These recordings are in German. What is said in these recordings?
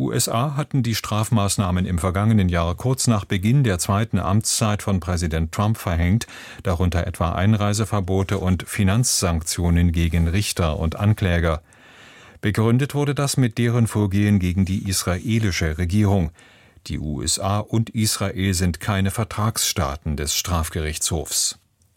USA hatten die Strafmaßnahmen im vergangenen Jahr kurz nach Beginn der zweiten Amtszeit von Präsident Trump verhängt, darunter etwa Einreiseverbote und Finanzsanktionen gegen Richter und Ankläger. Begründet wurde das mit deren Vorgehen gegen die israelische Regierung. Die USA und Israel sind keine Vertragsstaaten des Strafgerichtshofs.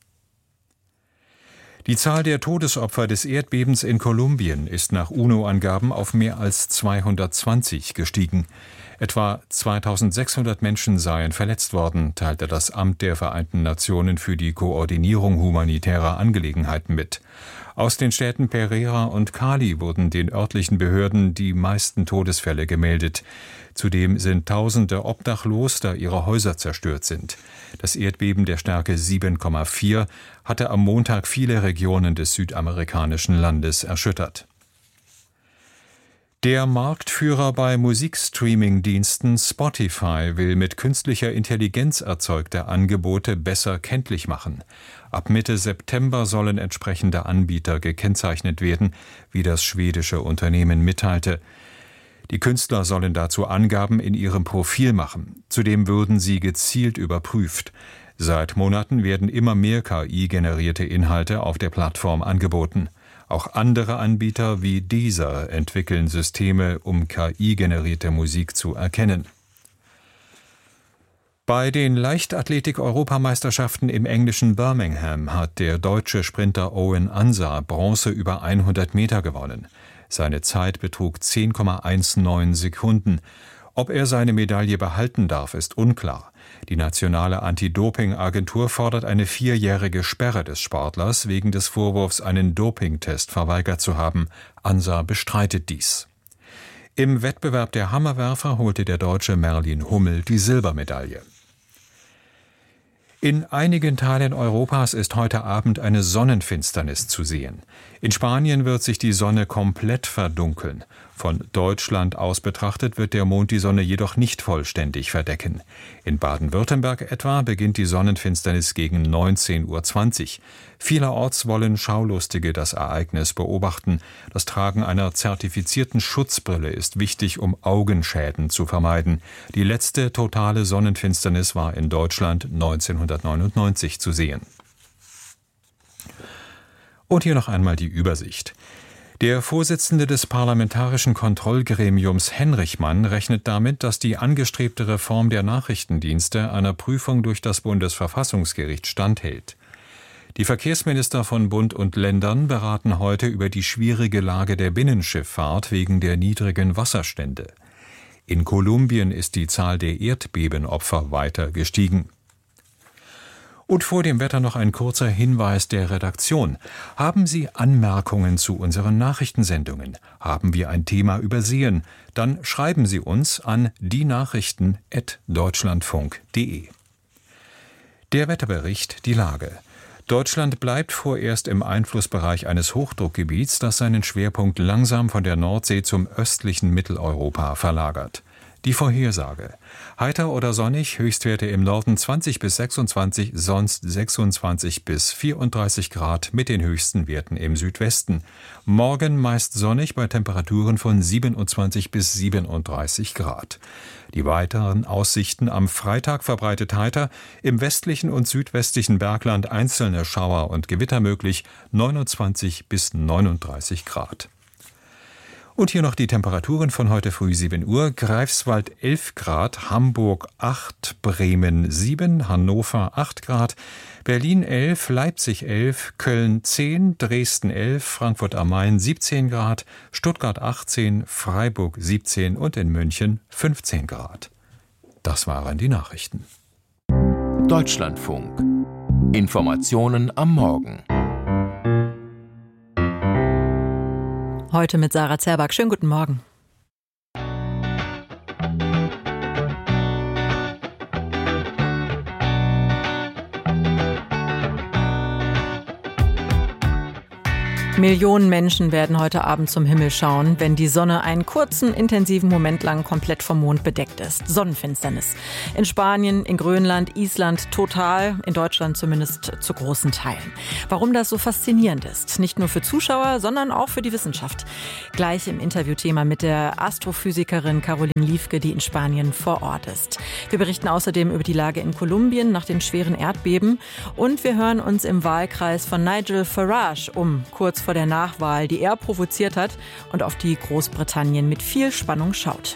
Die Zahl der Todesopfer des Erdbebens in Kolumbien ist nach UNO-Angaben auf mehr als 220 gestiegen. Etwa 2600 Menschen seien verletzt worden, teilte das Amt der Vereinten Nationen für die Koordinierung humanitärer Angelegenheiten mit. Aus den Städten Pereira und Cali wurden den örtlichen Behörden die meisten Todesfälle gemeldet. Zudem sind Tausende obdachlos, da ihre Häuser zerstört sind. Das Erdbeben der Stärke 7,4 hatte am Montag viele Regionen des südamerikanischen Landes erschüttert. Der Marktführer bei Musikstreaming-Diensten Spotify will mit künstlicher Intelligenz erzeugte Angebote besser kenntlich machen. Ab Mitte September sollen entsprechende Anbieter gekennzeichnet werden, wie das schwedische Unternehmen mitteilte. Die Künstler sollen dazu Angaben in ihrem Profil machen. Zudem würden sie gezielt überprüft. Seit Monaten werden immer mehr KI-generierte Inhalte auf der Plattform angeboten. Auch andere Anbieter wie Deezer entwickeln Systeme, um KI-generierte Musik zu erkennen. Bei den Leichtathletik-Europameisterschaften im englischen Birmingham hat der deutsche Sprinter Owen Ansah Bronze über 100 Meter gewonnen. Seine Zeit betrug 10,19 Sekunden. Ob er seine Medaille behalten darf, ist unklar. Die nationale Anti-Doping-Agentur fordert eine 4-jährige Sperre des Sportlers wegen des Vorwurfs, einen Dopingtest verweigert zu haben. Ansah bestreitet dies. Im Wettbewerb der Hammerwerfer holte der Deutsche Merlin Hummel die Silbermedaille. In einigen Teilen Europas ist heute Abend eine Sonnenfinsternis zu sehen. In Spanien wird sich die Sonne komplett verdunkeln. Von Deutschland aus betrachtet wird der Mond die Sonne jedoch nicht vollständig verdecken. In Baden-Württemberg etwa beginnt die Sonnenfinsternis gegen 19:20 Uhr. Vielerorts wollen Schaulustige das Ereignis beobachten. Das Tragen einer zertifizierten Schutzbrille ist wichtig, um Augenschäden zu vermeiden. Die letzte totale Sonnenfinsternis war in Deutschland 1999 zu sehen. Und hier noch einmal die Übersicht. Der Vorsitzende des Parlamentarischen Kontrollgremiums Henrichmann rechnet damit, dass die angestrebte Reform der Nachrichtendienste einer Prüfung durch das Bundesverfassungsgericht standhält. Die Verkehrsminister von Bund und Ländern beraten heute über die schwierige Lage der Binnenschifffahrt wegen der niedrigen Wasserstände. In Kolumbien ist die Zahl der Erdbebenopfer weiter gestiegen. Und vor dem Wetter noch ein kurzer Hinweis der Redaktion. Haben Sie Anmerkungen zu unseren Nachrichtensendungen? Haben wir ein Thema übersehen? Dann schreiben Sie uns an dienachrichten@deutschlandfunk.de. Der Wetterbericht, die Lage. Deutschland bleibt vorerst im Einflussbereich eines Hochdruckgebiets, das seinen Schwerpunkt langsam von der Nordsee zum östlichen Mitteleuropa verlagert. Die Vorhersage. Heiter oder sonnig, Höchstwerte im Norden 20 bis 26, sonst 26 bis 34 Grad mit den höchsten Werten im Südwesten. Morgen meist sonnig bei Temperaturen von 27 bis 37 Grad. Die weiteren Aussichten: am Freitag verbreitet heiter, im westlichen und südwestlichen Bergland einzelne Schauer und Gewitter möglich, 29 bis 39 Grad. Und hier noch die Temperaturen von heute früh 7 Uhr. Greifswald 11 Grad, Hamburg 8, Bremen 7, Hannover 8 Grad, Berlin 11, Leipzig 11, Köln 10, Dresden 11, Frankfurt am Main 17 Grad, Stuttgart 18, Freiburg 17 und in München 15 Grad. Das waren die Nachrichten. Deutschlandfunk. Informationen am Morgen. Heute mit Sarah Zerback. Schönen guten Morgen. Millionen Menschen werden heute Abend zum Himmel schauen, wenn die Sonne einen kurzen, intensiven Moment lang komplett vom Mond bedeckt ist. Sonnenfinsternis. In Spanien, in Grönland, Island total, in Deutschland zumindest zu großen Teilen. Warum das so faszinierend ist, nicht nur für Zuschauer, sondern auch für die Wissenschaft. Gleich im Interviewthema mit der Astrophysikerin Caroline Liefke, die in Spanien vor Ort ist. Wir berichten außerdem über die Lage in Kolumbien nach den schweren Erdbeben und wir hören uns im Wahlkreis von Nigel Farage um, kurz vor der Nachwahl, die er provoziert hat und auf die Großbritannien mit viel Spannung schaut.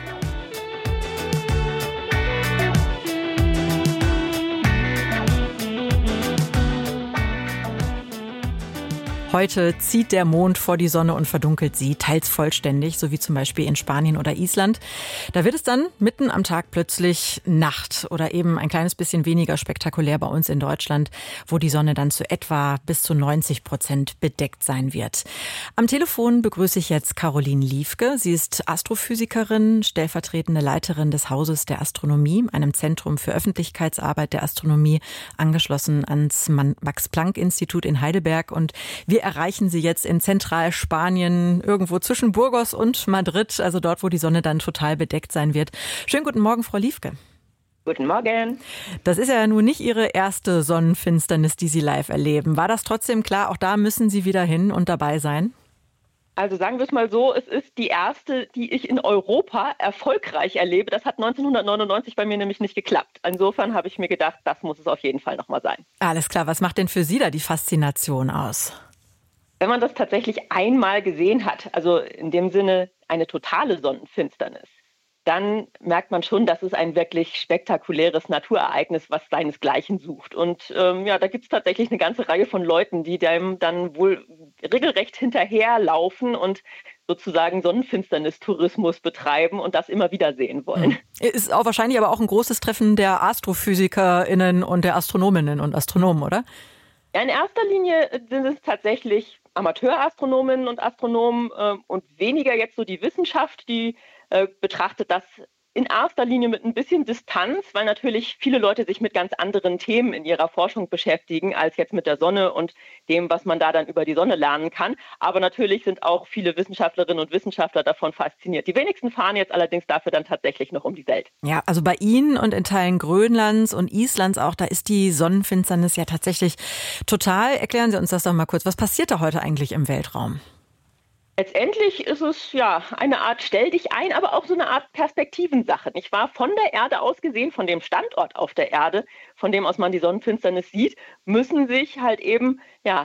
Heute zieht der Mond vor die Sonne und verdunkelt sie, teils vollständig, so wie zum Beispiel in Spanien oder Island. Da wird es dann mitten am Tag plötzlich Nacht oder eben ein kleines bisschen weniger spektakulär bei uns in Deutschland, wo die Sonne dann zu etwa bis zu 90% bedeckt sein wird. Am Telefon begrüße ich jetzt Caroline Liefke. Sie ist Astrophysikerin, stellvertretende Leiterin des Hauses der Astronomie, einem Zentrum für Öffentlichkeitsarbeit der Astronomie, angeschlossen ans Max-Planck-Institut in Heidelberg. Und wir erreichen Sie jetzt in Zentralspanien, irgendwo zwischen Burgos und Madrid, also dort, wo die Sonne dann total bedeckt sein wird. Schönen guten Morgen, Frau Liefke. Guten Morgen. Das ist ja nun nicht Ihre erste Sonnenfinsternis, die Sie live erleben. War das trotzdem klar, auch da müssen Sie wieder hin und dabei sein? Also sagen wir es mal so, es ist die erste, die ich in Europa erfolgreich erlebe. Das hat 1999 bei mir nämlich nicht geklappt. Insofern habe ich mir gedacht, das muss es auf jeden Fall nochmal sein. Alles klar, was macht denn für Sie da die Faszination aus? Wenn man das tatsächlich einmal gesehen hat, also in dem Sinne eine totale Sonnenfinsternis, dann merkt man schon, dass es ein wirklich spektakuläres Naturereignis, was seinesgleichen sucht. Und da gibt es tatsächlich eine ganze Reihe von Leuten, die dem dann wohl regelrecht hinterherlaufen und sozusagen Sonnenfinsternis-Tourismus betreiben und das immer wieder sehen wollen. Ist auch wahrscheinlich aber auch ein großes Treffen der AstrophysikerInnen und der Astronominnen und Astronomen, oder? Ja, in erster Linie sind es tatsächlich Amateurastronominnen und Astronomen und weniger jetzt so die Wissenschaft, die betrachtet das in erster Linie mit ein bisschen Distanz, weil natürlich viele Leute sich mit ganz anderen Themen in ihrer Forschung beschäftigen, als jetzt mit der Sonne und dem, was man da dann über die Sonne lernen kann. Aber natürlich sind auch viele Wissenschaftlerinnen und Wissenschaftler davon fasziniert. Die wenigsten fahren jetzt allerdings dafür dann tatsächlich noch um die Welt. Ja, also bei Ihnen und in Teilen Grönlands und Islands auch, da ist die Sonnenfinsternis ja tatsächlich total. Erklären Sie uns das doch mal kurz. Was passiert da heute eigentlich im Weltraum? Letztendlich ist es ja eine Art Stell dich ein, aber auch so eine Art Perspektivensache, nicht wahr? Von der Erde aus gesehen, von dem Standort auf der Erde, von dem aus man die Sonnenfinsternis sieht, müssen sich halt eben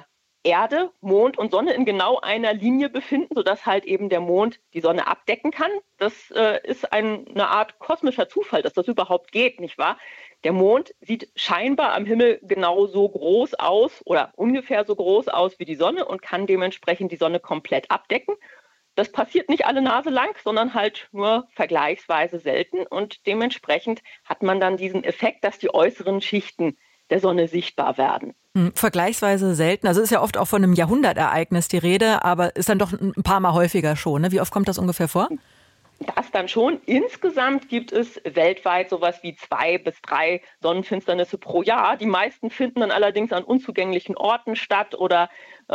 Erde, Mond und Sonne in genau einer Linie befinden, sodass halt eben der Mond die Sonne abdecken kann. Das ist eine Art kosmischer Zufall, dass das überhaupt geht, nicht wahr? Der Mond sieht scheinbar am Himmel genau so groß aus oder ungefähr so groß aus wie die Sonne und kann dementsprechend die Sonne komplett abdecken. Das passiert nicht alle Nase lang, sondern halt nur vergleichsweise selten und dementsprechend hat man dann diesen Effekt, dass die äußeren Schichten der Sonne sichtbar werden. Vergleichsweise selten. Also ist ja oft auch von einem Jahrhundertereignis die Rede, aber ist dann doch ein paar Mal häufiger schon. Ne? Wie oft kommt das ungefähr vor? Das dann schon. Insgesamt gibt es weltweit sowas wie 2 bis 3 Sonnenfinsternisse pro Jahr. Die meisten finden dann allerdings an unzugänglichen Orten statt oder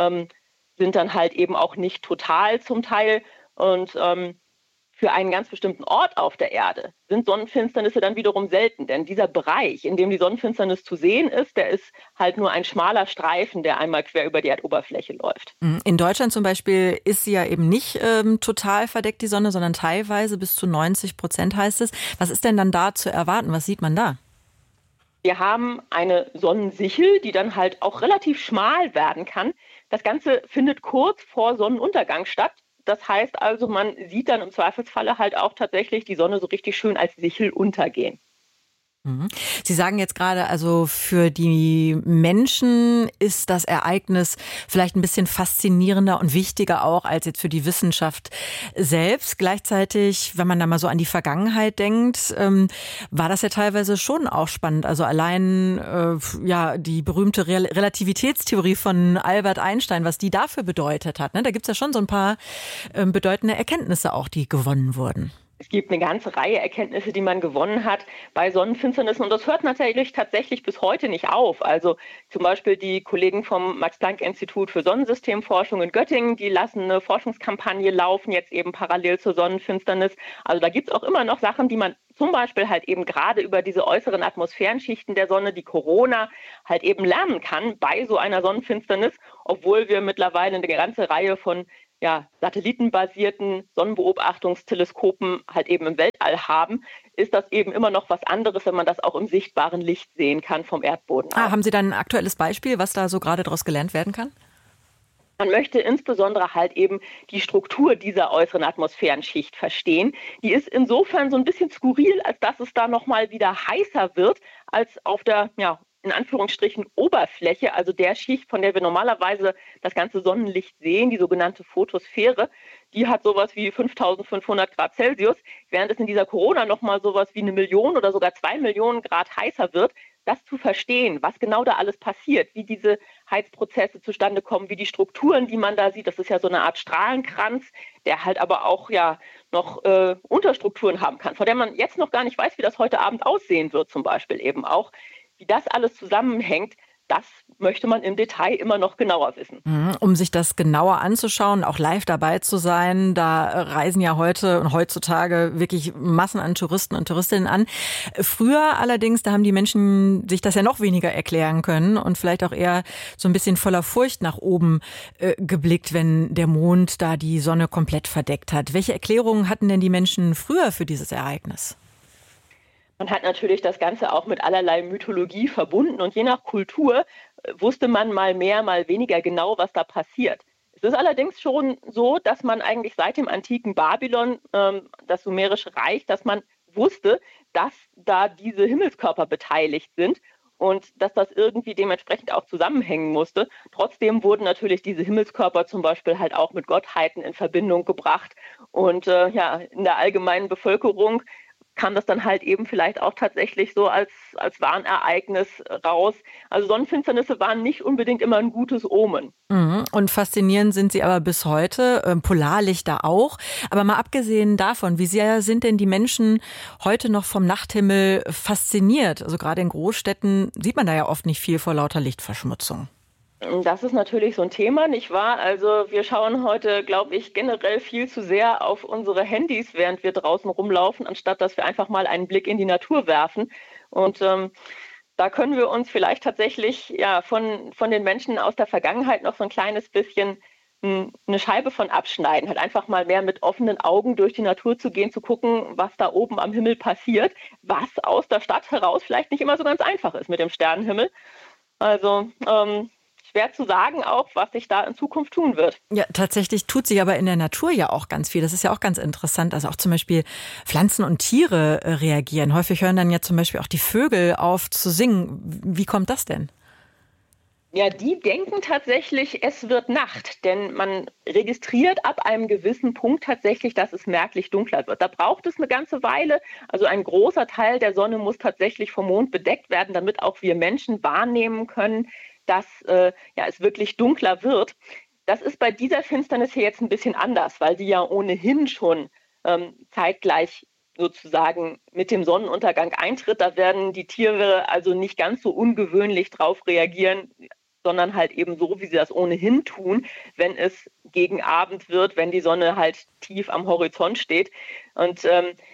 sind dann halt eben auch nicht total zum Teil. Und für einen ganz bestimmten Ort auf der Erde sind Sonnenfinsternisse dann wiederum selten. Denn dieser Bereich, in dem die Sonnenfinsternis zu sehen ist, der ist halt nur ein schmaler Streifen, der einmal quer über die Erdoberfläche läuft. In Deutschland zum Beispiel ist sie ja eben nicht total verdeckt, die Sonne, sondern teilweise bis zu 90% heißt es. Was ist denn dann da zu erwarten? Was sieht man da? Wir haben eine Sonnensichel, die dann halt auch relativ schmal werden kann. Das Ganze findet kurz vor Sonnenuntergang statt. Das heißt also, man sieht dann im Zweifelsfalle halt auch tatsächlich die Sonne so richtig schön als Sichel untergehen. Sie sagen jetzt gerade, also für die Menschen ist das Ereignis vielleicht ein bisschen faszinierender und wichtiger auch als jetzt für die Wissenschaft selbst. Gleichzeitig, wenn man da mal so an die Vergangenheit denkt, war das ja teilweise schon auch spannend. Also allein die berühmte Relativitätstheorie von Albert Einstein, was die dafür bedeutet hat. Ne? Da gibt's ja schon so ein paar bedeutende Erkenntnisse auch, die gewonnen wurden. Es gibt eine ganze Reihe Erkenntnisse, die man gewonnen hat bei Sonnenfinsternissen. Und das hört natürlich tatsächlich bis heute nicht auf. Also zum Beispiel die Kollegen vom Max-Planck-Institut für Sonnensystemforschung in Göttingen, die lassen eine Forschungskampagne laufen, jetzt eben parallel zur Sonnenfinsternis. Also da gibt es auch immer noch Sachen, die man zum Beispiel halt eben gerade über diese äußeren Atmosphärenschichten der Sonne, die Corona, halt eben lernen kann bei so einer Sonnenfinsternis, obwohl wir mittlerweile eine ganze Reihe von satellitenbasierten Sonnenbeobachtungsteleskopen halt eben im Weltall haben, ist das eben immer noch was anderes, wenn man das auch im sichtbaren Licht sehen kann vom Erdboden aus. Haben Sie dann ein aktuelles Beispiel, was da so gerade daraus gelernt werden kann? Man möchte insbesondere halt eben die Struktur dieser äußeren Atmosphärenschicht verstehen. Die ist insofern so ein bisschen skurril, als dass es da nochmal wieder heißer wird als auf der, in Anführungsstrichen Oberfläche, also der Schicht, von der wir normalerweise das ganze Sonnenlicht sehen, die sogenannte Photosphäre, die hat sowas wie 5500 Grad Celsius, während es in dieser Corona nochmal sowas wie 1 Million oder sogar 2 Millionen Grad heißer wird. Das zu verstehen, was genau da alles passiert, wie diese Heizprozesse zustande kommen, wie die Strukturen, die man da sieht, das ist ja so eine Art Strahlenkranz, der halt aber auch noch Unterstrukturen haben kann, von der man jetzt noch gar nicht weiß, wie das heute Abend aussehen wird, zum Beispiel eben auch. Wie das alles zusammenhängt, das möchte man im Detail immer noch genauer wissen. Um sich das genauer anzuschauen, auch live dabei zu sein, da reisen ja heute und heutzutage wirklich Massen an Touristen und Touristinnen an. Früher allerdings, da haben die Menschen sich das ja noch weniger erklären können und vielleicht auch eher so ein bisschen voller Furcht nach oben geblickt, wenn der Mond da die Sonne komplett verdeckt hat. Welche Erklärungen hatten denn die Menschen früher für dieses Ereignis? Man hat natürlich das Ganze auch mit allerlei Mythologie verbunden und je nach Kultur wusste man mal mehr, mal weniger genau, was da passiert. Es ist allerdings schon so, dass man eigentlich seit dem antiken Babylon, das Sumerische Reich, dass man wusste, dass da diese Himmelskörper beteiligt sind und dass das irgendwie dementsprechend auch zusammenhängen musste. Trotzdem wurden natürlich diese Himmelskörper zum Beispiel halt auch mit Gottheiten in Verbindung gebracht und in der allgemeinen Bevölkerung kam das dann halt eben vielleicht auch tatsächlich so als Warnereignis raus. Also Sonnenfinsternisse waren nicht unbedingt immer ein gutes Omen. Und faszinierend sind sie aber bis heute, Polarlichter auch. Aber mal abgesehen davon, wie sehr sind denn die Menschen heute noch vom Nachthimmel fasziniert? Also gerade in Großstädten sieht man da ja oft nicht viel vor lauter Lichtverschmutzung. Das ist natürlich so ein Thema, nicht wahr? Also wir schauen heute, glaube ich, generell viel zu sehr auf unsere Handys, während wir draußen rumlaufen, anstatt dass wir einfach mal einen Blick in die Natur werfen. Und da können wir uns vielleicht tatsächlich von den Menschen aus der Vergangenheit noch so ein kleines bisschen eine Scheibe von abschneiden. Halt einfach mal mehr mit offenen Augen durch die Natur zu gehen, zu gucken, was da oben am Himmel passiert, was aus der Stadt heraus vielleicht nicht immer so ganz einfach ist mit dem Sternenhimmel. Also schwer zu sagen auch, was sich da in Zukunft tun wird. Ja, tatsächlich tut sich aber in der Natur ja auch ganz viel. Das ist ja auch ganz interessant. Also auch zum Beispiel Pflanzen und Tiere reagieren. Häufig hören dann ja zum Beispiel auch die Vögel auf zu singen. Wie kommt das denn? Ja, die denken tatsächlich, es wird Nacht, denn man registriert ab einem gewissen Punkt tatsächlich, dass es merklich dunkler wird. Da braucht es eine ganze Weile. Also ein großer Teil der Sonne muss tatsächlich vom Mond bedeckt werden, damit auch wir Menschen wahrnehmen können, dass es wirklich dunkler wird. Das ist bei dieser Finsternis hier jetzt ein bisschen anders, weil die ja ohnehin schon zeitgleich sozusagen mit dem Sonnenuntergang eintritt. Da werden die Tiere also nicht ganz so ungewöhnlich drauf reagieren, sondern halt eben so, wie sie das ohnehin tun, wenn es gegen Abend wird, wenn die Sonne halt tief am Horizont steht. Und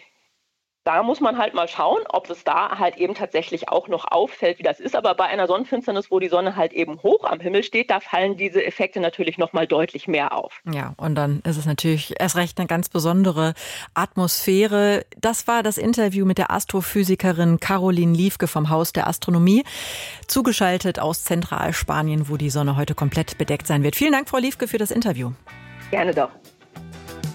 da muss man halt mal schauen, ob es da halt eben tatsächlich auch noch auffällt, wie das ist. Aber bei einer Sonnenfinsternis, wo die Sonne halt eben hoch am Himmel steht, da fallen diese Effekte natürlich noch mal deutlich mehr auf. Ja, und dann ist es natürlich erst recht eine ganz besondere Atmosphäre. Das war das Interview mit der Astrophysikerin Caroline Liefke vom Haus der Astronomie, zugeschaltet aus Zentralspanien, wo die Sonne heute komplett bedeckt sein wird. Vielen Dank, Frau Liefke, für das Interview. Gerne doch.